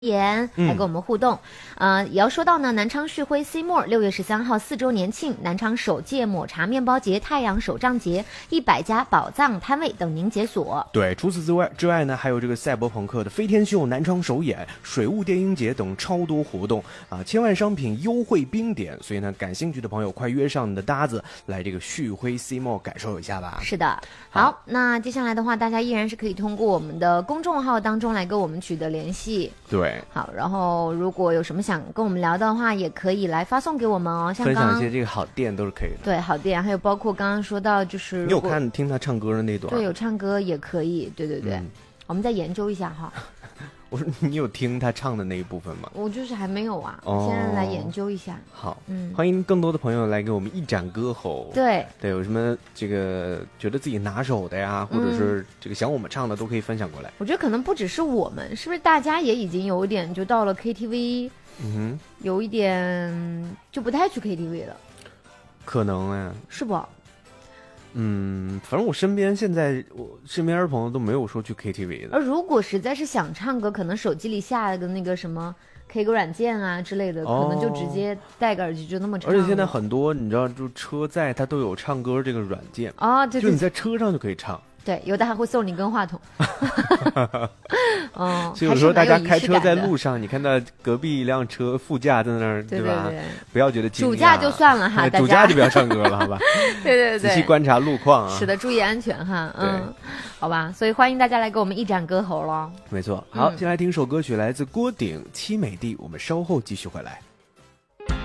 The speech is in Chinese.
言来跟我们互动，也要说到呢，南昌旭辉 Seymour 6月13号4周年庆，南昌首届抹茶面包节、太阳手账节，100家宝藏摊位等您解锁。 对，除此之外呢，还有这个赛博朋克的飞天秀、南昌首演、水雾电影节等超多活动啊，千万商品优惠冰点，所以呢，感兴趣的朋友快约上你的搭子来这个旭辉 Seymour 感受一下吧。 是的，好，那接下来的话，大家依然是可以通过我们的公众号当中来跟我们取得联系。 对。 好，然后如果有什么想跟我们聊的话，也可以来发送给我们哦。像分享一些这个好店都是可以的。 对，好店，还有包括刚刚说到，就是你有听他唱歌的那段？ 对，有唱歌也可以。对对对，我们再研究一下哈。 我说你有听他唱的那一部分吗？ 我就是还没有啊，现在来研究一下。 好，欢迎更多的朋友来给我们一展歌喉。 对， 有什么这个觉得自己拿手的呀，或者是这个想我们唱的，都可以分享过来。 我觉得可能不只是我们，是不是大家也已经有一点就到了 KTV，有一点就不太去 KTV 了？可能呀， 是不？ 反正我身边的朋友都没有说去 KTV 的。 而如果实在是想唱歌，可能手机里下个那个什么 K 歌软件啊之类的，可能就直接戴个耳机就那么唱。 而且现在很多你知道，就车载它都有唱歌这个软件啊，对， 就你在车上就可以唱。 对，有的还会送你根话筒。 所以有时候大家开车在路上，你看到隔壁一辆车副驾在那儿，对吧？不要觉得惊讶。 主驾就算了哈， 主驾就不要唱歌了，好吧？ 对， 仔细观察路况啊。 是的，注意安全哈。好吧，所以欢迎大家来给我们一展歌喉咯。 没错，好，先来听首歌曲，来自郭顶《凄美地》，我们稍后继续回来。